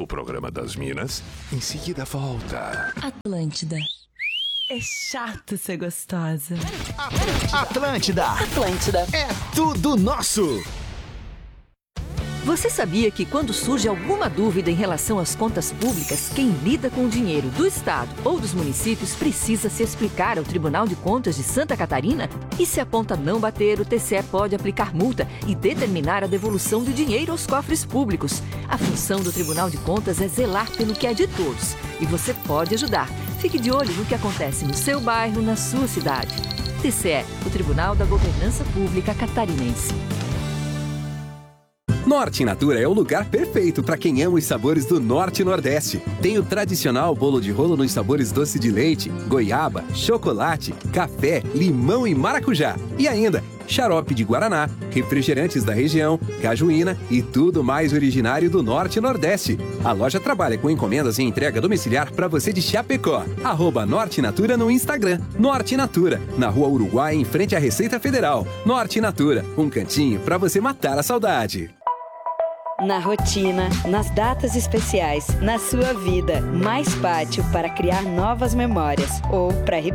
O programa das Minas em seguida volta. Atlântida. É chato ser gostosa. Atlântida. Atlântida. É tudo nosso. Você sabia que quando surge alguma dúvida em relação às contas públicas, quem lida com o dinheiro do Estado ou dos municípios precisa se explicar ao Tribunal de Contas de Santa Catarina? E se a conta não bater, o TCE pode aplicar multa e determinar a devolução do dinheiro aos cofres públicos. A função do Tribunal de Contas é zelar pelo que é de todos. E você pode ajudar. Fique de olho no que acontece no seu bairro, na sua cidade. TCE, o Tribunal da Governança Pública Catarinense. Norte Natura é o lugar perfeito para quem ama os sabores do Norte e Nordeste. Tem o tradicional bolo de rolo nos sabores doce de leite, goiaba, chocolate, café, limão e maracujá. E ainda, xarope de guaraná, refrigerantes da região, cajuína e tudo mais originário do Norte e Nordeste. A loja trabalha com encomendas e entrega domiciliar para você de Chapecó. @Norte Natura no Instagram. Norte Natura, na Rua Uruguai, em frente à Receita Federal. Norte Natura, um cantinho para você matar a saudade. Na rotina, nas datas especiais, na sua vida, mais pátio para criar novas memórias ou para